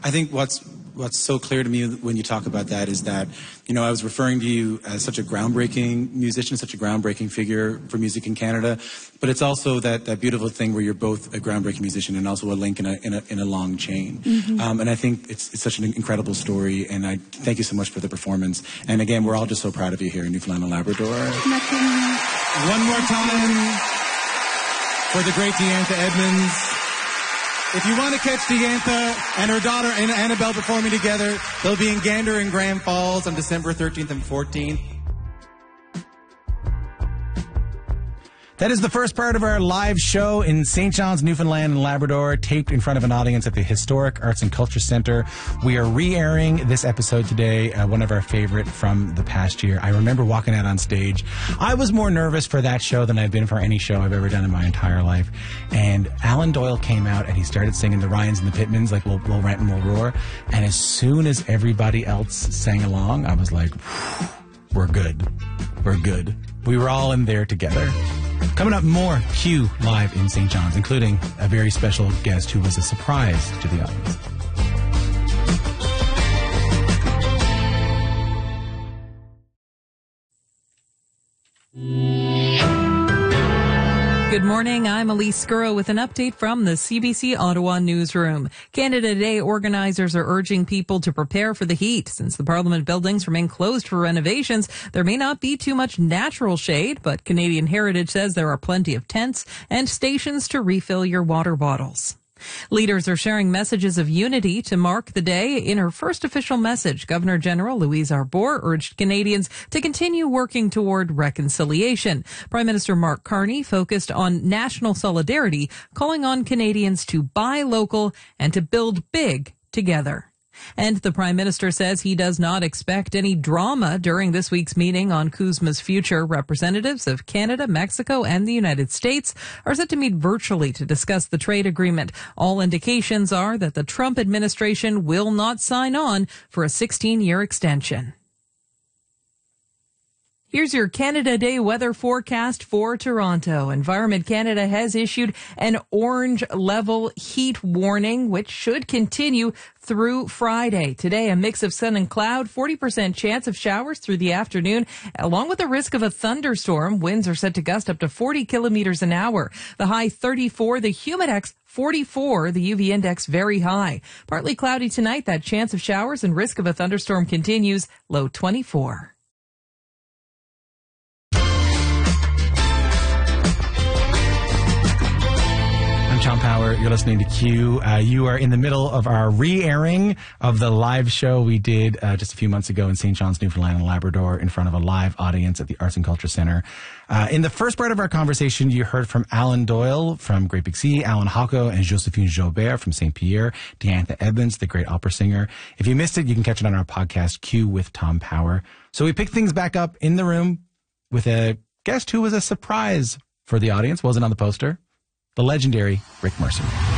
I think what's so clear to me when you talk about that is that, I was referring to you as such a groundbreaking musician, such a groundbreaking figure for music in Canada, but it's also that beautiful thing where you're both a groundbreaking musician and also a link in a long chain. Mm-hmm. And I think it's such an incredible story, and I thank you so much for the performance. And again, we're all just so proud of you here in Newfoundland and Labrador. One more time for the great Diantha Edmonds. If you want to catch Diantha and her daughter Annabelle performing together, they'll be in Gander and Grand Falls on December 13th and 14th. That is the first part of our live show in St. John's, Newfoundland and Labrador, taped in front of an audience at the Historic Arts and Culture Centre. We are re-airing this episode today, one of our favorite from the past year. I remember walking out on stage. I was more nervous for that show than I've been for any show I've ever done in my entire life. And Alan Doyle came out and he started singing the Ryans and the Pittmans, like We'll Rant and We'll Roar. And as soon as everybody else sang along, I was like, we're good. We're good. We were all in there together. Coming up, more Q live in St. John's, including a very special guest who was a surprise to the audience. Good morning, I'm Elise Scurro with an update from the CBC Ottawa newsroom. Canada Day organizers are urging people to prepare for the heat. Since the Parliament buildings remain closed for renovations, there may not be too much natural shade, but Canadian Heritage says there are plenty of tents and stations to refill your water bottles. Leaders are sharing messages of unity to mark the day. In her first official message, Governor General Louise Arbour urged Canadians to continue working toward reconciliation. Prime Minister Mark Carney focused on national solidarity, calling on Canadians to buy local and to build big together. And the Prime Minister says he does not expect any drama during this week's meeting on CUSMA's future. Representatives of Canada, Mexico, and the United States are set to meet virtually to discuss the trade agreement. All indications are that the Trump administration will not sign on for a 16-year extension. Here's your Canada Day weather forecast for Toronto. Environment Canada has issued an orange level heat warning, which should continue through Friday. Today, a mix of sun and cloud, 40% chance of showers through the afternoon, along with the risk of a thunderstorm. Winds are set to gust up to 40 kilometers an hour. The high 34, the humidex 44, the UV index very high. Partly cloudy tonight. That chance of showers and risk of a thunderstorm continues. Low 24. Tom Power, you're listening to Q. You are in the middle of our re-airing of the live show we did just a few months ago in St. John's, Newfoundland and Labrador in front of a live audience at the Arts and Culture Centre. In the first part of our conversation, you heard from Alan Doyle from Great Big Sea, Alan Hocko and Josephine Joubert from St. Pierre, Diantha Edmonds, the great opera singer. If you missed it, you can catch it on our podcast, Q with Tom Power. So we picked things back up in the room with a guest who was a surprise for the audience, wasn't on the poster. The legendary Rick Mercer.